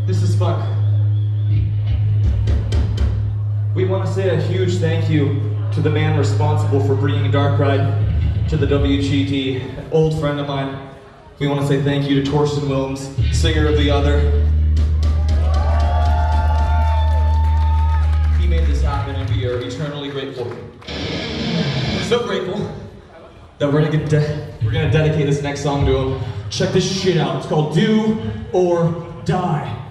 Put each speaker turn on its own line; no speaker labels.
This is fun. We want to say a huge thank you to the man responsible for bringing Dark Ride to the WGD, an old friend of mine. We want to say thank you to Torsten Wilms, singer of The Other. He made this happen and we are eternally grateful. We're so grateful that we're gonna dedicate this next song to him. Check this shit out. It's called Do or Die.